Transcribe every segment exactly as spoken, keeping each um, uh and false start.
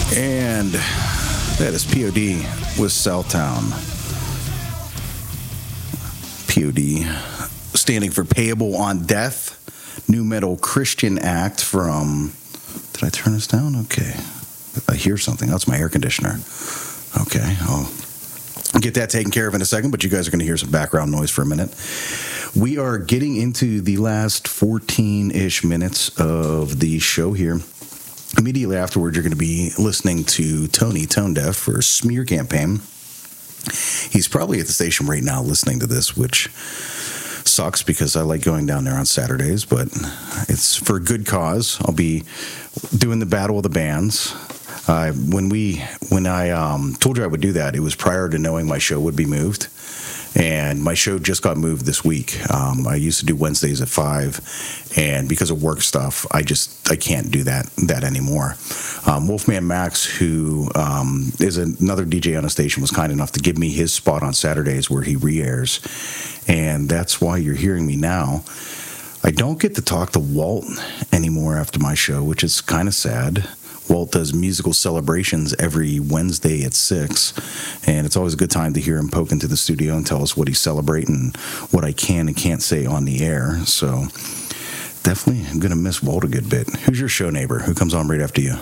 And that is P O D with Southtown. P O D standing for Payable on Death, Nu Metal Christian act from... Did I turn this down? Okay. I hear something. That's my air conditioner. Okay. I'll get that taken care of in a second, but you guys are going to hear some background noise for a minute. We are getting into the last fourteen-ish minutes of the show here. Immediately afterward, you're going to be listening to Tony Tone Deaf for Smear Campaign. He's probably at the station right now listening to this, which sucks because I like going down there on Saturdays, but it's for a good cause. I'll be doing the Battle of the Bands. Uh, when we, when I um, told you I would do that, it was prior to knowing my show would be moved. And my show just got moved this week. Um, I used to do Wednesdays at five, and because of work stuff, I just I can't do that that anymore. Um, Wolfman Max, who um, is another D J on a station, was kind enough to give me his spot on Saturdays where he re-airs, and that's why you're hearing me now. I don't get to talk to Walt anymore after my show, which is kind of sad. Walt does musical celebrations every Wednesday at six, and it's always a good time to hear him poke into the studio and tell us what he's celebrating, what I can and can't say on the air. So definitely I'm going to miss Walt a good bit. Who's your show neighbor? Who comes on right after you?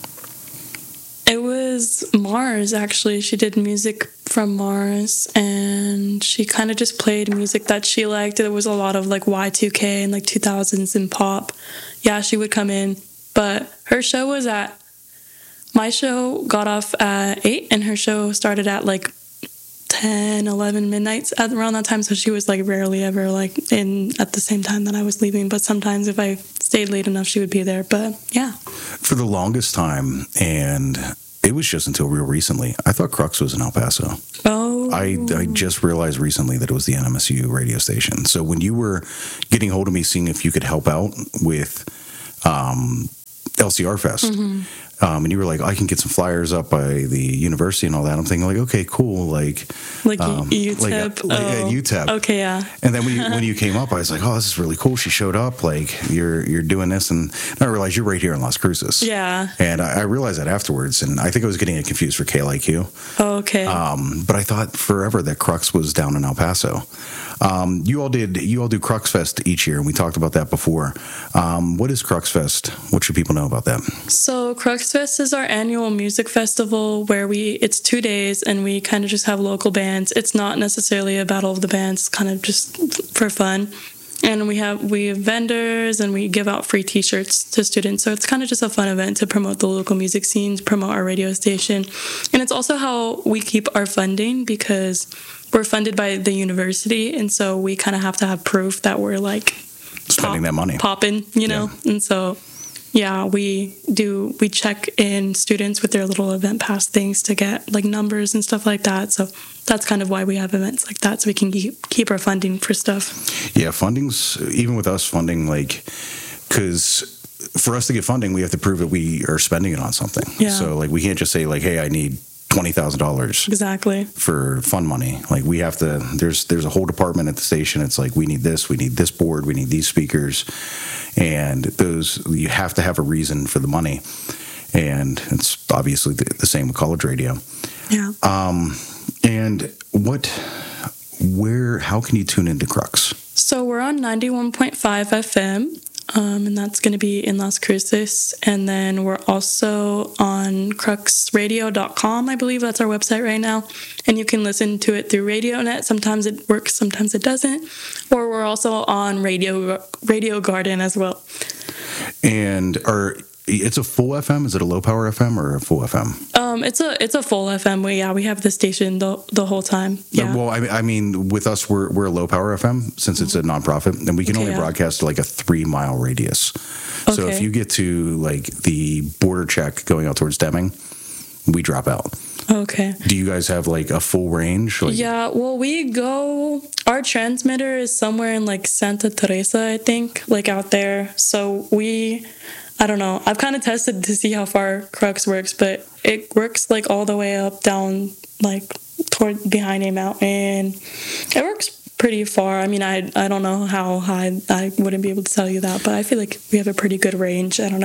It was Mars, actually. She did music from Mars, and she kind of just played music that she liked. There was a lot of like Y two K and like two thousands and pop. Yeah, she would come in. But her show was at, my show got off at eight, and her show started at like ten, eleven midnights at around that time. So she was like rarely ever like in at the same time that I was leaving. But sometimes if I stayed late enough, she would be there. But yeah. For the longest time, and it was just until real recently, I thought Crux was in El Paso. Oh. I, I just realized recently that it was the N M S U radio station. So when you were getting hold of me, seeing if you could help out with... Um, L C R Fest, mm-hmm. um, and you were like, I can get some flyers up by the university and all that. I'm thinking like, okay, cool, like like um, U T E P, like, like oh. at U T E P. Okay, yeah. And then when you when you came up, I was like, oh, this is really cool. She showed up, like you're you're doing this, and I realized you're right here in Las Cruces. Yeah. And I, I realized that afterwards, and I think I was getting it confused for K L I Q. Oh, okay. Um, but I thought forever that Crux was down in El Paso. Um, you all did you all do Crux Fest each year, and we talked about that before. Um, what is Crux Fest? What should people know about that? So Crux Fest is our annual music festival where we it's two days and we kind of just have local bands. It's not necessarily a battle of the bands, kind of just for fun. And we have we have vendors and we give out free T-shirts to students. So it's kind of just a fun event to promote the local music scenes, promote our radio station. And it's also how we keep our funding because we're funded by the university. And so we kind of have to have proof that we're like spending pop, that money, popping, you know? Yeah. And so, yeah, we do, we check in students with their little event pass things to get like numbers and stuff like that. So that's kind of why we have events like that, so we can keep, keep our funding for stuff. Yeah, funding's, even with us funding, like, because for us to get funding, we have to prove that we are spending it on something. Yeah. So, like, we can't just say, like, hey, I need twenty thousand dollars exactly for fund money. Like, we have to, there's there's a whole department at the station. It's like, we need this, we need this board, we need these speakers. And those, you have to have a reason for the money. And it's obviously the, the same with college radio. Yeah. Um, and what, where, how can you tune into Crux? So we're on ninety-one point five F M. Um, and that's going to be in Las Cruces. And then we're also on crux radio dot com, I believe that's our website right now. And you can listen to it through RadioNet. Sometimes it works, sometimes it doesn't. Or we're also on Radio Radio Garden as well. And are it's a full F M? Is it a low power F M or a full F M? Um, it's a it's a full F M. We, yeah, we have the station the the whole time. Yeah. Well, I, I mean, with us, we're we're a low power F M since it's a nonprofit, and we can okay, only yeah. broadcast to like a three mile radius. Okay. So if you get to like the border check going out towards Deming, we drop out. Okay. Do you guys have like a full range? Like, yeah, well, we go, our transmitter is somewhere in like Santa Teresa, I think, like out there. So we, I don't know, I've kind of tested to see how far Crux works, but it works like all the way up, down, like toward behind a mountain. It works pretty far. I mean, I I don't know how high, I wouldn't be able to tell you that, but I feel like we have a pretty good range. I don't know.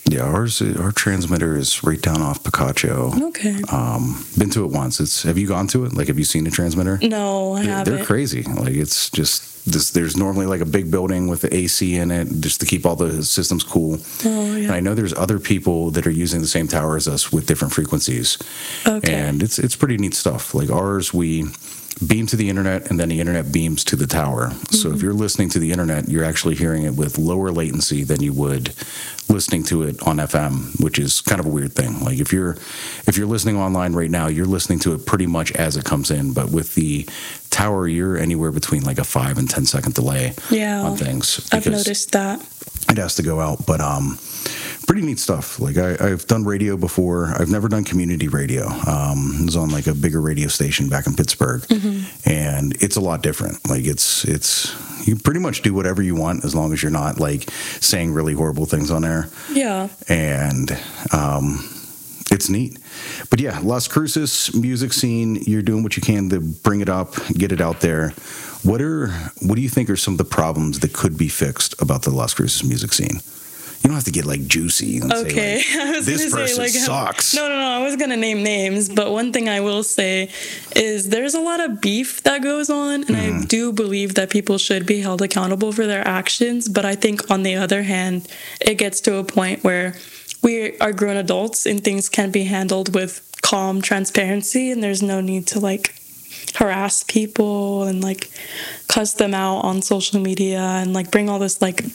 Yeah, ours, our transmitter is right down off Picacho. Okay. Um, been to it once. It's have you gone to it? Like, have you seen a transmitter? No, I They're, haven't. they're crazy. Like, it's just this. There's normally like a big building with the A C in it, just to keep all the systems cool. Oh, yeah. And I know there's other people that are using the same tower as us with different frequencies. Okay. And it's it's pretty neat stuff. Like ours, we beam to the internet, and then the internet beams to the tower. Mm-hmm. So if you're listening to the internet, you're actually hearing it with lower latency than you would listening to it on F M, which is kind of a weird thing. Like if you're if you're listening online right now, you're listening to it pretty much as it comes in. But with the tower, you're anywhere between like a five and ten second delay yeah, on things. I've noticed that. It has to go out, but um, pretty neat stuff. Like I, I've done radio before. I've never done community radio. Um, it was on like a bigger radio station back in Pittsburgh, mm-hmm. and it's a lot different. Like it's it's you pretty much do whatever you want as long as you're not like saying really horrible things on air. Yeah, and um, it's neat. But yeah, Las Cruces music scene. You're doing what you can to bring it up, get it out there. What are what do you think are some of the problems that could be fixed about the Las Cruces music scene? You don't have to get like juicy and okay. say like, I was this gonna person say, like, sucks. No, no, no. I was gonna name names, but one thing I will say is there's a lot of beef that goes on, and mm. I do believe that people should be held accountable for their actions. But I think on the other hand, it gets to a point where we are grown adults and things can be handled with calm transparency, and there's no need to like harass people and like cuss them out on social media and like bring all this like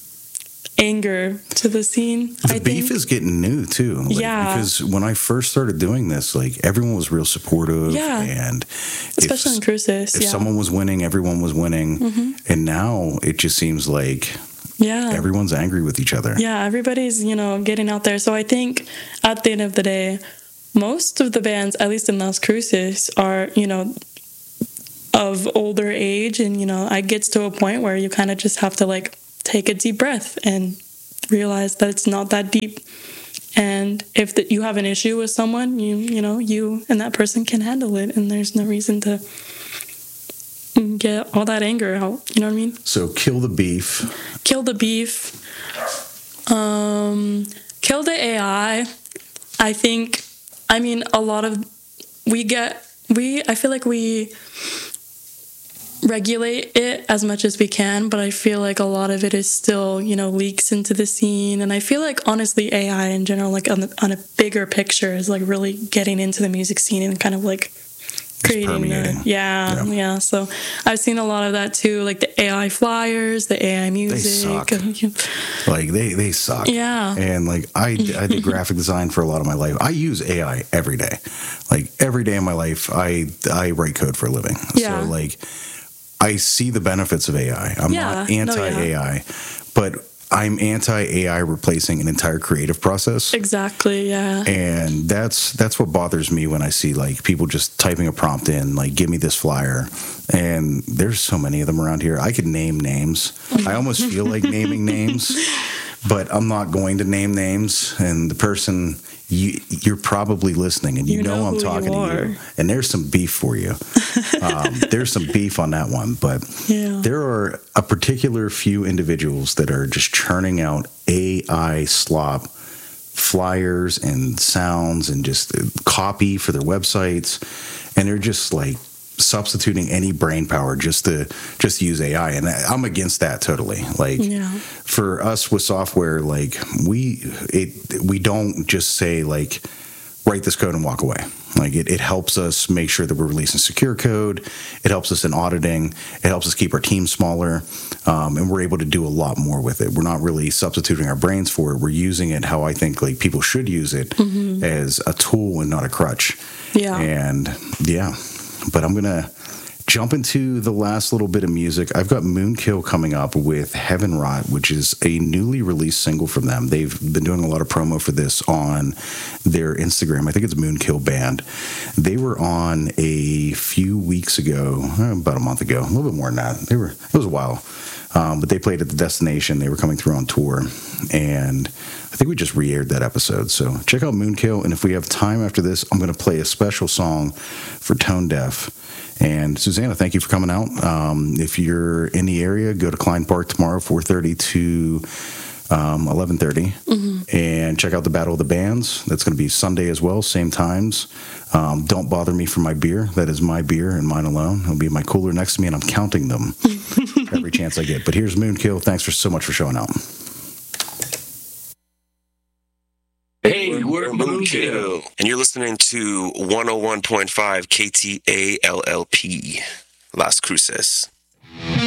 anger to the scene. The I beef think. is getting new too. Like, yeah. Because when I first started doing this, like everyone was real supportive. Yeah. And especially if, in Cruces. If yeah. someone was winning, everyone was winning. Mm-hmm. And now it just seems like yeah. everyone's angry with each other. Yeah, everybody's, you know, getting out there. So I think at the end of the day, most of the bands, at least in Las Cruces, are, you know, of older age. And, you know, it gets to a point where you kind of just have to like take a deep breath and realize that it's not that deep. And if the, you have an issue with someone, you you know, you and that person can handle it. And there's no reason to get all that anger out. You know what I mean? So kill the beef. Kill the beef. Um, kill the A I. I think, I mean, a lot of, we get, we, I feel like we regulate it as much as we can, but I feel like a lot of it is still, you know, leaks into the scene. And I feel like honestly A I in general, like on, the, on a bigger picture, is like really getting into the music scene and kind of like creating the, yeah, yeah yeah so I've seen a lot of that too, like the A I flyers, the A I music. They suck. Like they they suck. Yeah. And like I I did graphic design for a lot of my life. I use A I every day. Like every day in my life I I write code for a living. Yeah. So like I see the benefits of A I. I'm yeah. not anti-A I, no, yeah. but I'm anti-A I replacing an entire creative process. Exactly, yeah. And that's that's what bothers me when I see like people just typing a prompt in, like, give me this flyer. And there's so many of them around here. I could name names. I almost feel like naming names, but I'm not going to name names. And the person, you, you're probably listening, and you, you know, know I'm talking you to you. And there's some beef for you. um, there's some beef on that one. But yeah. there are a particular few individuals that are just churning out A I slop, flyers and sounds and just copy for their websites. And they're just like substituting any brain power just to just use A I, and I'm against that totally. Like yeah. for us with software, like we it we don't just say like write this code and walk away. Like it, it helps us make sure that we're releasing secure code. It helps us in auditing. It helps us keep our team smaller, um, and we're able to do a lot more with it. We're not really substituting our brains for it. We're using it how I think like people should use it, mm-hmm. as a tool and not a crutch. Yeah, and yeah. But I'm going to jump into the last little bit of music. I've got Moonkill coming up with Heaven Rot, which is a newly released single from them. They've been doing a lot of promo for this on their Instagram. I think it's Moonkill Band. They were on a few weeks ago, about a month ago, a little bit more than that. They were, it was a while. Um, but they played at the Destination. They were coming through on tour. And I think we just re-aired that episode. So check out Moonkill. And if we have time after this, I'm going to play a special song for Tone Deaf. And Susanna, thank you for coming out. Um, if you're in the area, go to Klein Park tomorrow, four thirty to um, eleven thirty. Mm-hmm. And check out the Battle of the Bands. That's going to be Sunday as well, same times. Um, don't bother me for my beer. That is my beer and mine alone. It'll be in my cooler next to me, and I'm counting them every chance I get. But here's Moonkill. Thanks for so much for showing out. Hey, we're Moonkill. And you're listening to one oh one point five K T A L L P, Las Cruces.